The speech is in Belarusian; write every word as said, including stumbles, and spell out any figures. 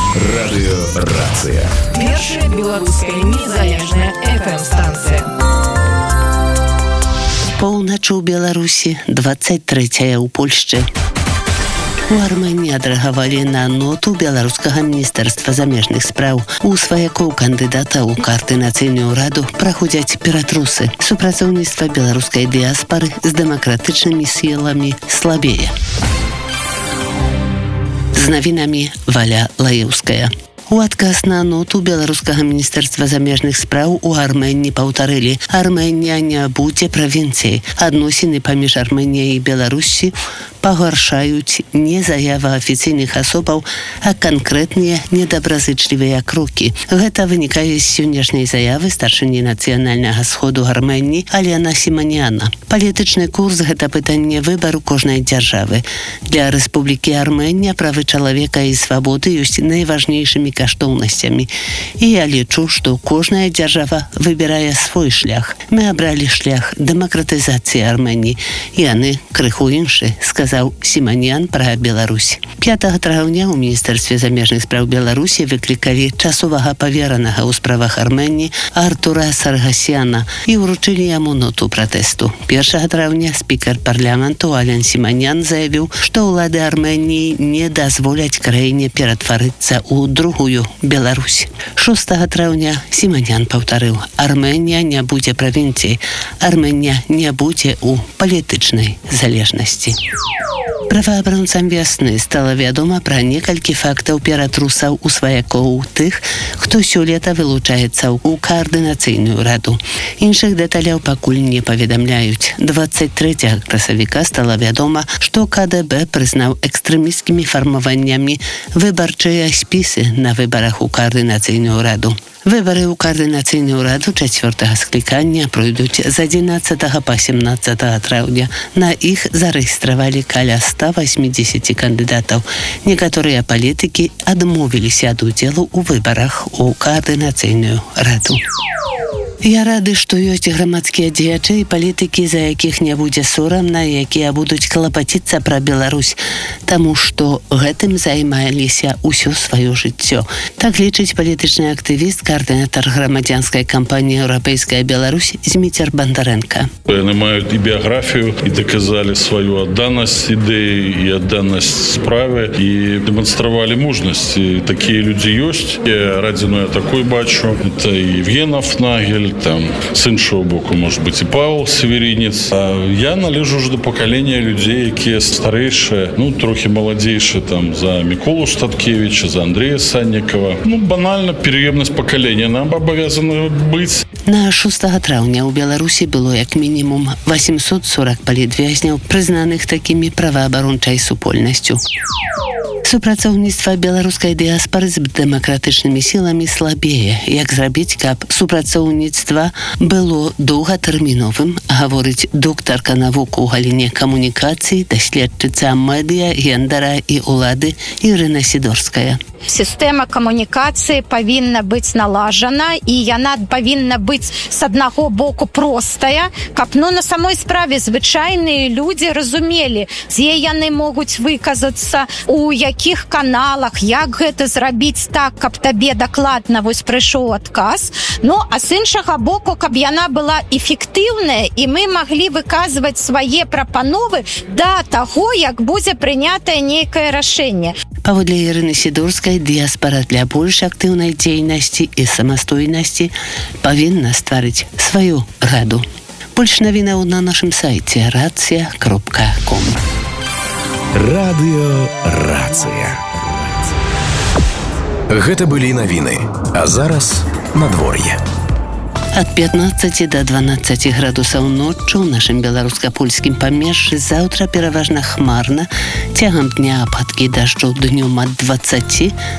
Радыёрацыя. Першая беларуская незалежная эф эм-станцыя. Поўначы ў Беларусі, двадцать трэцяя ў Польшчы. У Арменіі адрэагавалі на ноту беларускага міністэрства замежных спраў. У сваякоў кандыдата ў каардынацыйную раду праходзяць ператрусы. Супрацоўніцтва беларускай дыяспары з дэмакратычнымі сіламі слабее. З навінамі Валя Лаеўская. У адказ на ноту беларускага міністэрства замежных спраў у Арменіі паўтарылі: Арменія не будзе правінцыяй. Адносіны паміж Арменіяй і Беларуссі пагаршаюць не заява афіцыйных асобаў, а канкрэтныя недабразычлівыя крокі. Гэта вынікае з сённяшняй заявы старшыні нацыянальнага сходу Арменіі Алена Сіманяна. Палітычны курс — гэта пытанне выбару кожнай дзяржавы. Для Рэспублікі Арменія правы чалавека і свабоды ёсць найважнейшымі каштоўнасцямі. І я лічу, што кожная дзяржава выбірае свой шлях. Мы абралі шлях дэмакратызацыі Арменіі. Яны крыху іншы, сказаў Сіманян пра Беларусь. пятага траўня ў міністэрстве замежных спраў Беларусі выклікалі часовага паверанага ў справах Арменіі Артура Саргасяна і ўручылі яму ноту пратэсту. першага траўня спікер парламенту Ален Сіманян заявіў, што ўлады Арменіі не дазволяць краіне ператварыцца ў другую Беларусь. шостага траўня Сіманян паўтарыў: Арменія не будзе правінцыяй, Арменія не будзе ў палітычнай залежнасці. Праваабаронцам вясны стала вядома пра некалькі фактаў ператрусаў у сваякоў тых, хто сёлета вылучаецца ў каардынацыйную раду. Іншых дэталяў пакуль не паведамляюць. двадцать трэцяга красавіка стала вядома, што ка дэ бэ прызнаў экстрэмісцкімі фармаваннямі выбарчыя спісы на выбарах у каардынацыйную раду. Выбары ў каардынацыйную раду чацвёртага склікання пройдуць з адзінаццатага па семнаццатае траўня. На іх зарэгістравалі каля ста восьмидесяти кандыдатаў. Некаторыя палітыкі адмовіліся ад удзелу ў выбарах у каардынацыйную раду. Я рады, што ёсць грамадскія дзеячы і палітыкі, за якіх не будзе сорамна, якія будуць клапаціцца пра Беларусь, таму што гэтым займаліся ўсё сваё жыццё. Так лічыць палітычны актывіст, каардынатар грамадзянскай кампаніі «Еўрапейская Беларусь» Зміцер Бандарэнка. Яны маюць і біяграфію, і даказалі сваю адданасць ідэі і адданасць справе, і дэманстравалі мужнасць. І такія людзі ёсць. Я радзіну я такой бачу. Это і Евгенов Нагель, там, з іншого боку, може бути, і Павел Северінець. А я належу ж до покоління людей, які старейші, ну, трохи молодейші, там, за Миколу Статкевича, за Андрея Санникова. Ну, банально, переемність покоління нам обов'язано бути. На шостага траўня ў Беларусі было як мінімум восемьсот сорок палітвязняў, прызнаных такімі праваабарончай супольнасцю. Супрацоўніцтва беларускай дыяспары з дэмакратычнымі сіламі слабее. Як зрабіць, каб супрацоўніцтва было доўгатэрміновым, гаворыць доктарка навук у галіне камунікацыі, даследчыца медыа, гендера і улады Ірына Сідорская. Сістэма камунікацыі павінна быць налажана, і яна павінна быць з аднаго боку простая, каб ну на самой справе звычайныя людзі разумелі, дзе яны могуць выказацца, у якіх каналах, як гэта зрабіць так, каб табе дакладна вось прыйшоў адказ. Ну, а з іншага боку, каб яна была эфектыўная, і мы маглі выказваць свае прапановы да таго, як будзе прынятае нейкае рашэнне. Паводле Ірыны Сідорскай, дыяспара для больш актыўнай дзейнасці і самастойнасці павінна стварыць сваю раду. Больш навінаў на нашым сайце рацыя кропка ком. Радыёрацыя. Гэта былі навіны, а зараз надвор'е. Ад пятнаццаці да дванаццаці градусаў ноччу ў нашым беларуска-польскім памежжы заўтра пераважна хмарна, цягам дня ападкі дажджу днём ад дваццаці